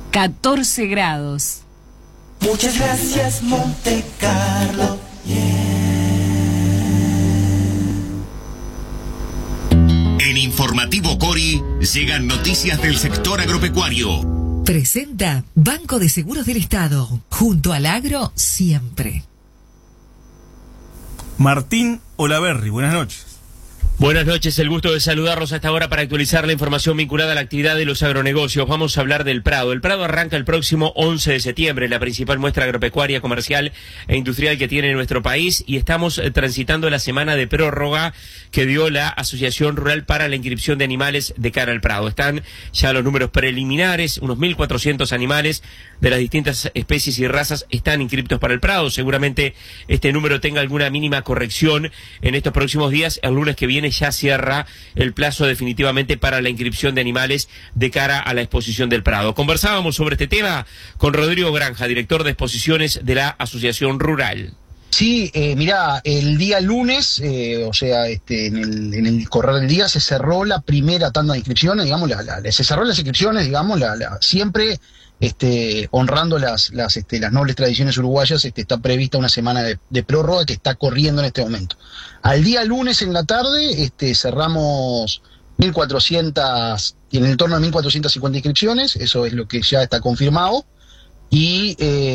14 grados. Muchas gracias, Monte Carlo. En Informativo Cori llegan noticias del sector agropecuario. Presenta Banco de Seguros del Estado. Junto al agro, siempre. Martín Olaverri, buenas noches. Buenas noches, el gusto de saludarlos a esta hora para actualizar la información vinculada a la actividad de los agronegocios. Vamos a hablar del Prado. El Prado arranca el próximo 11 de septiembre, la principal muestra agropecuaria, comercial e industrial que tiene nuestro país, y estamos transitando la semana de prórroga que dio la Asociación Rural para la inscripción de animales de cara al Prado. Están ya los números preliminares, unos 1.400 animales de las distintas especies y razas están inscriptos para el Prado. Seguramente este número tenga alguna mínima corrección en estos próximos días. El lunes que viene ya cierra el plazo definitivamente para la inscripción de animales de cara a la exposición del Prado. Conversábamos sobre este tema con Rodrigo Granja, director de exposiciones de la Asociación Rural. Sí, mirá, el día lunes, en el correr del día se cerró la primera tanda de inscripciones, digamos, se cerró las inscripciones, digamos, siempre honrando las nobles tradiciones uruguayas. Está prevista una semana de prórroga que está corriendo en este momento. Al día lunes en la tarde cerramos 1.400, en el entorno de 1.450 inscripciones, eso es lo que ya está confirmado. Y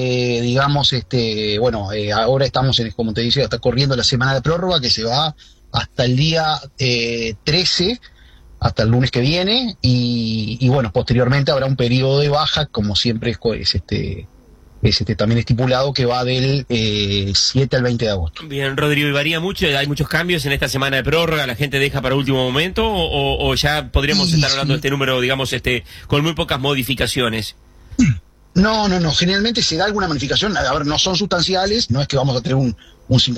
ahora estamos como te decía, está corriendo la semana de prórroga que se va hasta el día 13, hasta el lunes que viene, y posteriormente habrá un periodo de baja, como siempre es también estipulado, que va del 7 al 20 de agosto. Bien, Rodrigo, ¿y varía mucho? ¿Hay muchos cambios en esta semana de prórroga? ¿La gente deja para último momento? ¿O ya podríamos estar hablando de este número, digamos, con muy pocas modificaciones? No, generalmente se da alguna modificación, a ver, no son sustanciales, no es que vamos a tener un 50